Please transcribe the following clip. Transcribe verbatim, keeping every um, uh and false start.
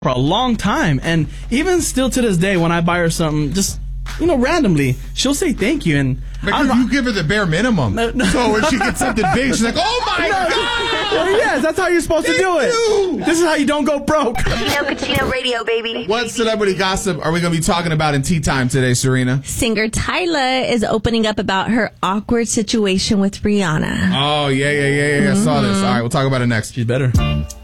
for a long time. And even still to this day, when I buy her something, just, you know, randomly, she'll say thank you. And because you give her the bare minimum. No, no. So when she gets something big, she's like, oh my no, God! Well, yes, that's how you're supposed thank to do it. You. This is how you don't go broke. Kino Cucino Radio, baby. What celebrity gossip are we going to be talking about in Tea Time today, Serena? Singer Tyla is opening up about her awkward situation with Rihanna. Oh, yeah, yeah, yeah, yeah. Mm-hmm. I saw this. All right, we'll talk about it next. She's better.